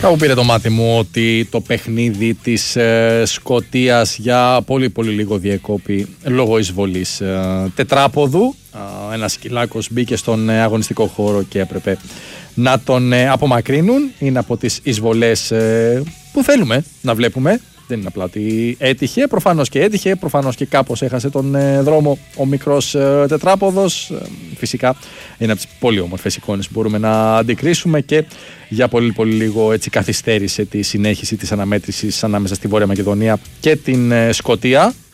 Κάπου πήρε το μάτι μου ότι το παιχνίδι της Σκωτίας για πολύ πολύ λίγο διεκόπη λόγω εισβολής τετράποδου. Ένας σκυλάκος μπήκε στον αγωνιστικό χώρο και έπρεπε να τον απομακρύνουν. Είναι από τις εισβολές που θέλουμε να βλέπουμε. Δεν είναι απλά ότι έτυχε, προφανώς και έτυχε, προφανώς και κάπως έχασε τον δρόμο ο μικρός τετράποδος. Φυσικά είναι από τις πολύ όμορφες εικόνες που μπορούμε να αντικρίσουμε και για πολύ πολύ λίγο έτσι καθυστέρησε τη συνέχιση της αναμέτρησης ανάμεσα στη Βόρεια Μακεδονία και την Σκωτία.